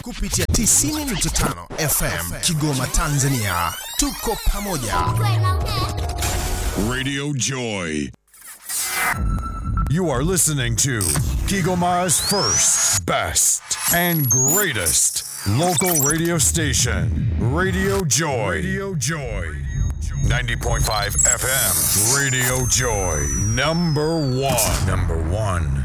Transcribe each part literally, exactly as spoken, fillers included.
kupitia tisini nukta tano F M Kigoma, Tanzania. Tuko pamoja. Radio Joy. You are listening to Kigoma's first, best, and greatest local radio station, Radio Joy. Radio Joy. ninety point five F M. Radio Joy. Number one. Number one.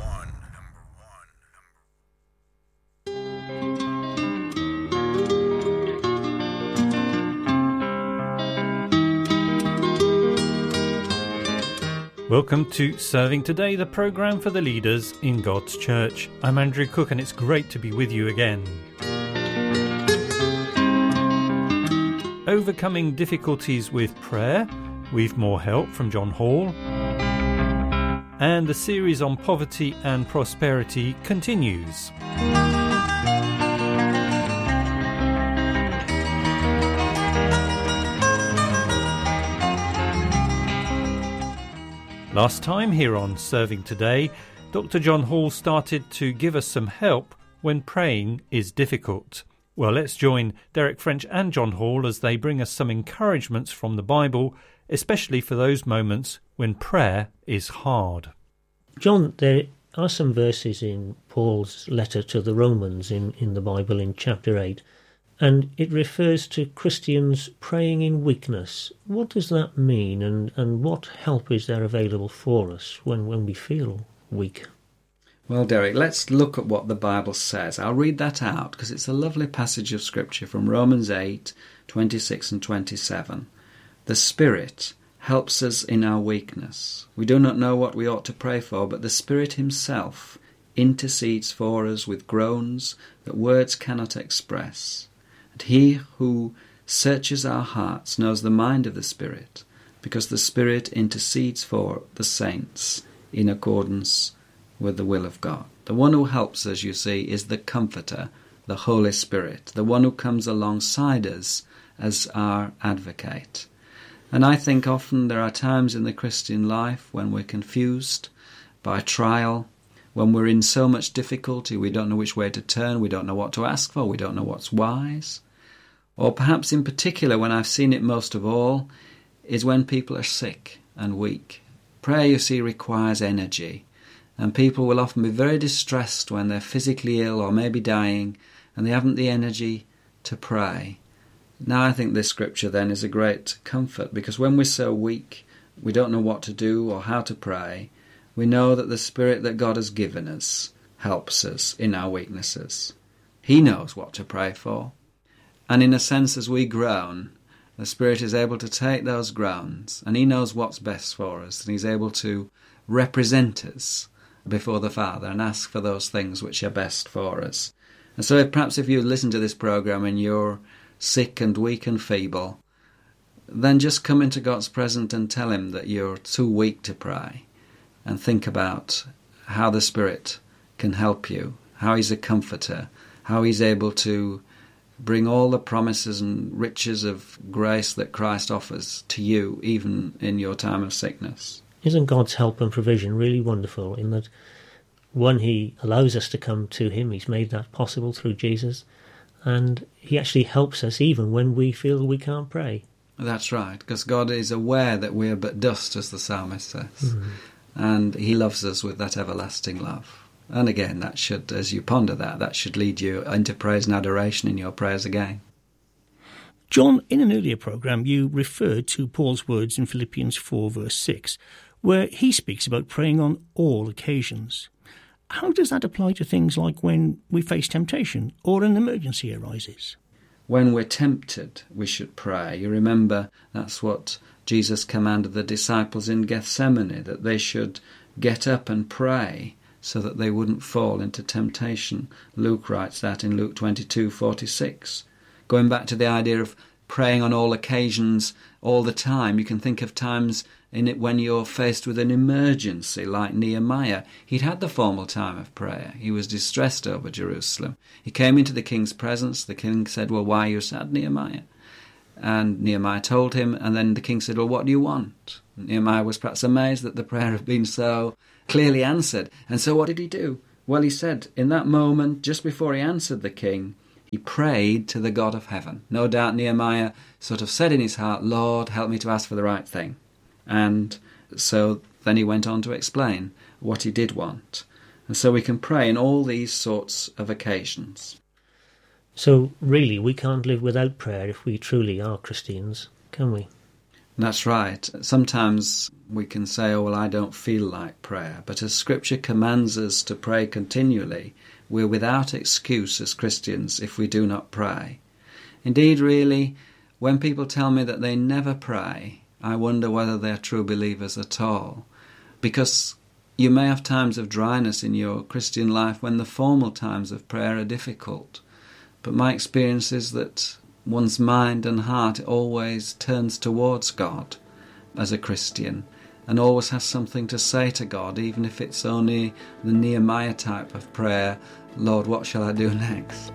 Welcome to Serving Today, the programme for the leaders in God's Church. I'm Andrew Cook and it's great to be with you again. Overcoming difficulties with prayer, we've more help from John Hall. And the series on poverty and prosperity continues. Last time here on Serving Today, Doctor John Hall started to give us some help when praying is difficult. Well, let's join Derek French and John Hall as they bring us some encouragements from the Bible, especially for those moments when prayer is hard. John, there are some verses in Paul's letter to the Romans in, in the Bible in chapter eight, and it refers to Christians praying in weakness. What does that mean, and, and what help is there available for us when, when we feel weak? Well, Derek, let's look at what the Bible says. I'll read that out because it's a lovely passage of Scripture from Romans eight, twenty-six and twenty-seven. The Spirit helps us in our weakness. We do not know what we ought to pray for, but the Spirit himself intercedes for us with groans that words cannot express. And he who searches our hearts knows the mind of the Spirit, because the Spirit intercedes for the saints in accordance with the will of God. The one who helps us, you see, is the Comforter, the Holy Spirit, the one who comes alongside us as our advocate. And I think often there are times in the Christian life when we're confused by trial, when we're in so much difficulty, we don't know which way to turn, we don't know what to ask for, we don't know what's wise. Or perhaps in particular, when I've seen it most of all, is when people are sick and weak. Prayer, you see, requires energy. And people will often be very distressed when they're physically ill or maybe dying, and they haven't the energy to pray. Now I think this scripture then is a great comfort, because when we're so weak, we don't know what to do or how to pray, we know that the Spirit that God has given us helps us in our weaknesses. He knows what to pray for. And in a sense, as we groan, the Spirit is able to take those groans, and he knows what's best for us, and he's able to represent us before the Father and ask for those things which are best for us. And so if, perhaps if you listen to this programme and you're sick and weak and feeble, then just come into God's presence and tell him that you're too weak to pray, and think about how the Spirit can help you, how he's a comforter, how he's able to bring all the promises and riches of grace that Christ offers to you, even in your time of sickness. Isn't God's help and provision really wonderful in that, one, he allows us to come to him, he's made that possible through Jesus, and he actually helps us even when we feel we can't pray. That's right, because God is aware that we are but dust, as the psalmist says, mm-hmm. and he loves us with that everlasting love. And again, that should, as you ponder that, that should lead you into praise and adoration in your prayers again. John, in an earlier programme, you referred to Paul's words in Philippians four, verse six, where he speaks about praying on all occasions. How does that apply to things like when we face temptation or an emergency arises? When we're tempted, we should pray. You remember that's what Jesus commanded the disciples in Gethsemane, that they should get up and pray so that they wouldn't fall into temptation. Luke writes that in Luke twenty-two forty-six. Going back to the idea of praying on all occasions all the time, you can think of times in it when you're faced with an emergency, like Nehemiah. He'd had the formal time of prayer. He was distressed over Jerusalem. He came into the king's presence. The king said, "Well, why are you sad, Nehemiah?" And Nehemiah told him, and then the king said, "Well, what do you want?" Nehemiah was perhaps amazed that the prayer had been so clearly answered. And so what did he do? Well, he said in that moment, just before he answered the king, he prayed to the God of heaven. No doubt Nehemiah sort of said in his heart, Lord, help me to ask for the right thing. And so then he went on to explain what he did want. And so we can pray in all these sorts of occasions. So really, we can't live without prayer if we truly are Christians, can we? That's right. Sometimes we can say, oh, well, I don't feel like prayer. But as Scripture commands us to pray continually, we're without excuse as Christians if we do not pray. Indeed, really, when people tell me that they never pray, I wonder whether they're true believers at all. Because you may have times of dryness in your Christian life when the formal times of prayer are difficult. But my experience is that one's mind and heart always turns towards God as a Christian and always has something to say to God, even if it's only the Nehemiah type of prayer, Lord, what shall I do next?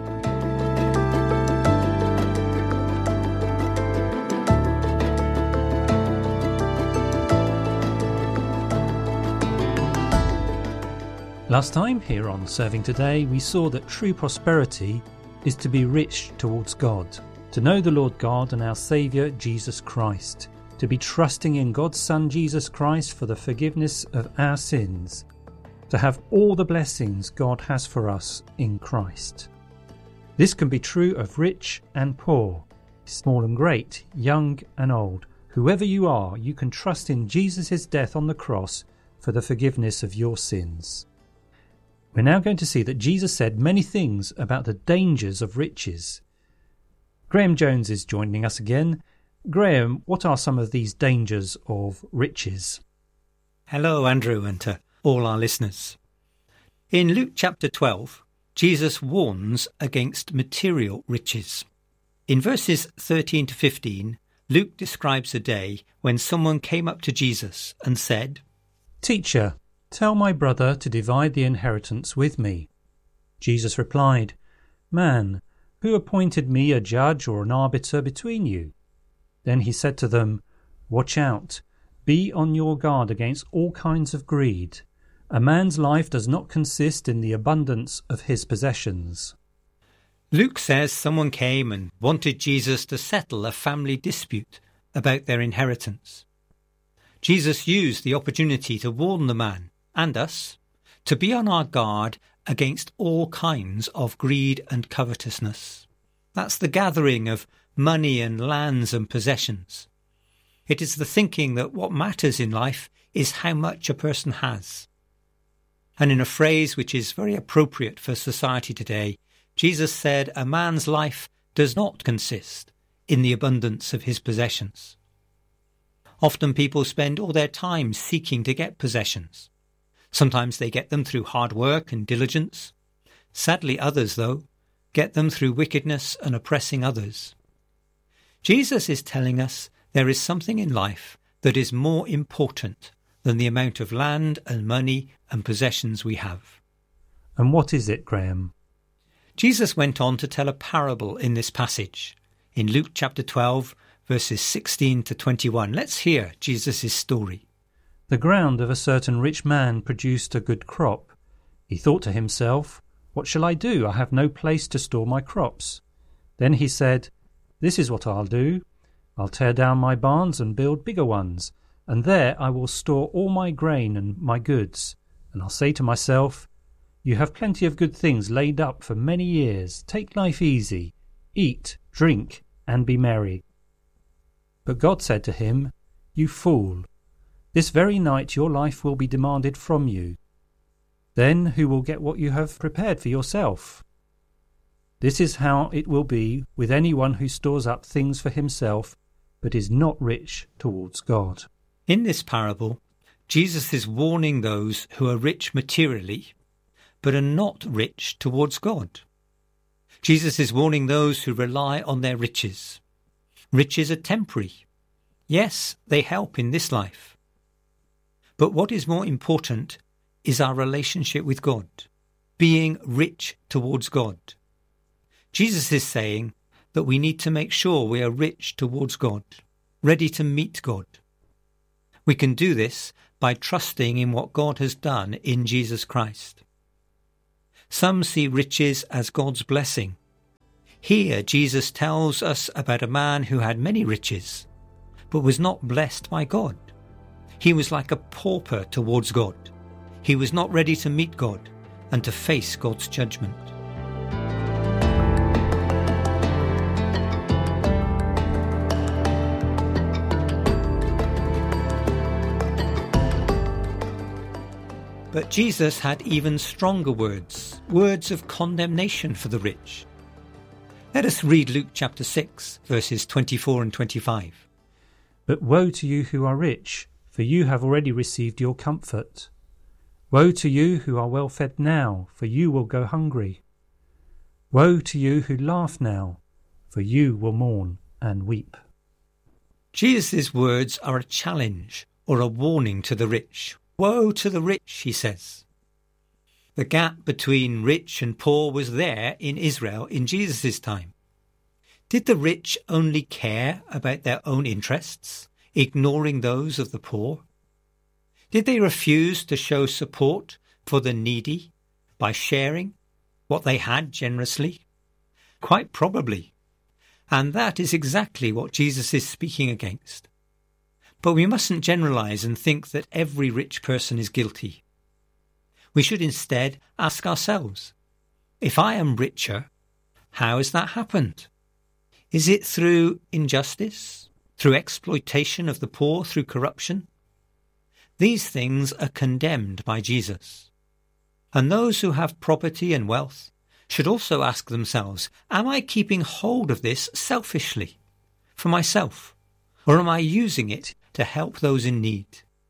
Last time here on Serving Today, we saw that true prosperity is to be rich towards God, to know the Lord God and our Saviour Jesus Christ, to be trusting in God's Son Jesus Christ for the forgiveness of our sins, to have all the blessings God has for us in Christ. This can be true of rich and poor, small and great, young and old. Whoever you are, you can trust in Jesus' death on the cross for the forgiveness of your sins. We're now going to see that Jesus said many things about the dangers of riches. Graham Jones is joining us again. Graham, what are some of these dangers of riches? Hello, Andrew, and to all our listeners. In Luke chapter twelve, Jesus warns against material riches. In verses thirteen to fifteen, Luke describes a day when someone came up to Jesus and said, "Teacher, tell my brother to divide the inheritance with me." Jesus replied, "Man, who appointed me a judge or an arbiter between you?" Then he said to them, "Watch out, be on your guard against all kinds of greed. A man's life does not consist in the abundance of his possessions." Luke says someone came and wanted Jesus to settle a family dispute about their inheritance. Jesus used the opportunity to warn the man and us to be on our guard against all kinds of greed and covetousness. That's the gathering of money and lands and possessions. It is the thinking that what matters in life is how much a person has. And in a phrase which is very appropriate for society today, Jesus said a man's life does not consist in the abundance of his possessions. Often people spend all their time seeking to get possessions. Sometimes they get them through hard work and diligence. Sadly, others, though, get them through wickedness and oppressing others. Jesus is telling us there is something in life that is more important than the amount of land and money and possessions we have. And what is it, Graham? Jesus went on to tell a parable in this passage, in Luke chapter twelve, verses sixteen to twenty-one. Let's hear Jesus' story. The ground of a certain rich man produced a good crop. He thought to himself, "What shall I do? I have no place to store my crops." Then he said, "This is what I'll do. I'll tear down my barns and build bigger ones, and there I will store all my grain and my goods. And I'll say to myself, you have plenty of good things laid up for many years. Take life easy. Eat, drink, and be merry." But God said to him, "You fool, this very night your life will be demanded from you. Then who will get what you have prepared for yourself? This is how it will be with anyone who stores up things for himself, but is not rich towards God." In this parable, Jesus is warning those who are rich materially, but are not rich towards God. Jesus is warning those who rely on their riches. Riches are temporary. Yes, they help in this life. But what is more important is our relationship with God, being rich towards God. Jesus is saying that we need to make sure we are rich towards God, ready to meet God. We can do this by trusting in what God has done in Jesus Christ. Some see riches as God's blessing. Here Jesus tells us about a man who had many riches, but was not blessed by God. He was like a pauper towards God. He was not ready to meet God and to face God's judgment. But Jesus had even stronger words, words of condemnation for the rich. Let us read Luke chapter six, verses twenty-four and twenty-five. But woe to you who are rich, for you have already received your comfort. Woe to you who are well fed now, for you will go hungry. Woe to you who laugh now, for you will mourn and weep. Jesus' words are a challenge or a warning to the rich. Woe to the rich, he says. The gap between rich and poor was there in Israel in Jesus' time. Did the rich only care about their own interests, ignoring those of the poor? Did they refuse to show support for the needy by sharing what they had generously? Quite probably. And that is exactly what Jesus is speaking against. But we mustn't generalize and think that every rich person is guilty. We should instead ask ourselves, if I am richer, how has that happened? Is it through injustice, through exploitation of the poor, through corruption? These things are condemned by Jesus. And those who have property and wealth should also ask themselves, am I keeping hold of this selfishly, for myself, or am I using it to help those in need?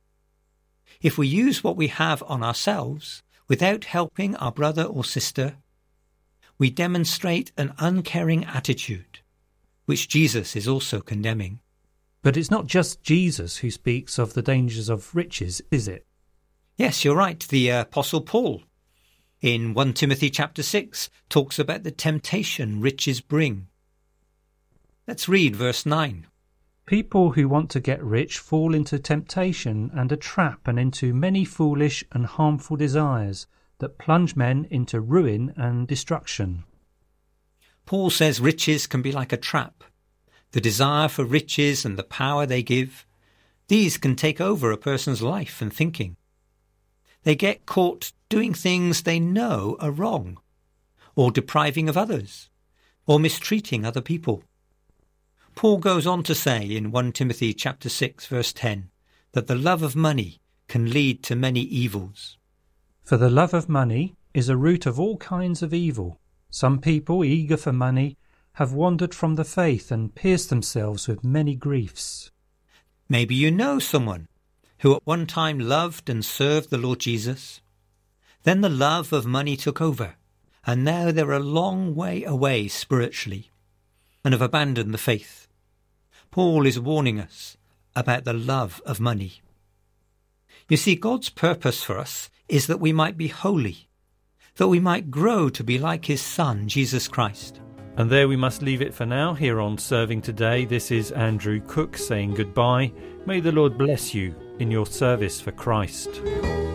If we use what we have on ourselves without helping our brother or sister, we demonstrate an uncaring attitude, which Jesus is also condemning. But it's not just Jesus who speaks of the dangers of riches, is it? Yes, you're right. The uh, Apostle Paul, in First Timothy chapter six, talks about the temptation riches bring. Let's read verse nine. People who want to get rich fall into temptation and a trap and into many foolish and harmful desires that plunge men into ruin and destruction. Paul says riches can be like a trap. The desire for riches and the power they give, these can take over a person's life and thinking. They get caught doing things they know are wrong, or depriving of others, or mistreating other people. Paul goes on to say in First Timothy chapter six verse ten that the love of money can lead to many evils. For the love of money is a root of all kinds of evil. Some people, eager for money, have wandered from the faith and pierced themselves with many griefs. Maybe you know someone who at one time loved and served the Lord Jesus. Then the love of money took over, and now they're a long way away spiritually and have abandoned the faith. Paul is warning us about the love of money. You see, God's purpose for us is that we might be holy, that we might grow to be like his Son, Jesus Christ. And there we must leave it for now here on Serving Today. This is Andrew Cook saying goodbye. May the Lord bless you in your service for Christ.